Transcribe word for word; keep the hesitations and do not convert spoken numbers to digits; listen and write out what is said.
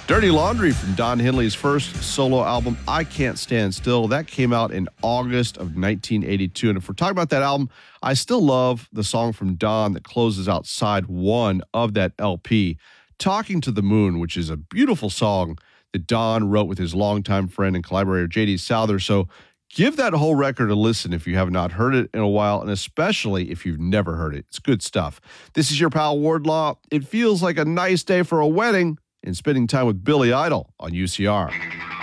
Dirty Laundry from Don Henley's first solo album, I Can't Stand Still. That came out in August of nineteen eighty-two. And if we're talking about that album, I still love the song from Don that closes out side one of that L P, Talking to the Moon, which is a beautiful song that Don wrote with his longtime friend and collaborator, J D Souther. So give that whole record a listen if you have not heard it in a while, and especially if you've never heard it. It's good stuff. This is your pal Wardlaw. It feels like a nice day for a wedding and spending time with Billy Idol on U C R.